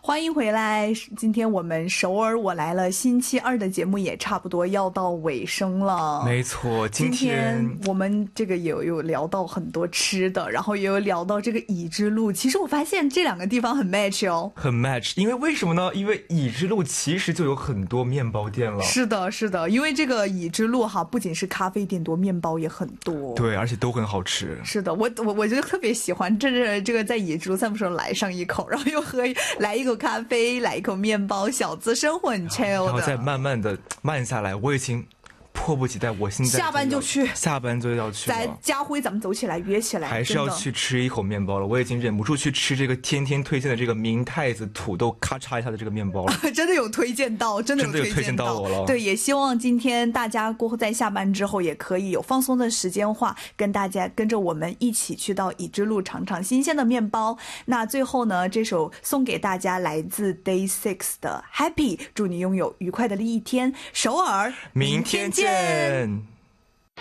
欢迎回来，今天我们首尔我来了星期二的节目也差不多要到尾声了。 没错， 今天我们这个有聊到很多吃的，然后也有聊到这个乙之路。其实我发现这两个地方很 match 哦， 很 match。因为为什么呢？因为乙之路其实就有很多面包店了。 是的，是的，因为这个乙之路哈，不仅是咖啡店多，面包也很多。 对，而且都很好吃。 是的，我就特别喜欢这个在乙之路散步时候来上一口，然后又来一口咖啡，来一口面包，小资生活很 chill 的， 然后再慢慢的慢下来。我已经迫不及待，我现在下班就去， 下班就要去了。 在家辉咱们走起来，约起来， 还是要去吃一口面包了。我已经忍不住去吃这个天天推荐的这个明太子土豆咔嚓一下的这个面包了。 真的有推荐到，真的有推荐到我了。 对，也希望今天大家过后在下班之后也可以有放松的时间话，跟大家跟着我们一起去到乙之路尝尝新鲜的面包。那最后呢，这首送给大家来自 Day6 的 Happy， 祝你拥有愉快的一天。首尔， 明天见。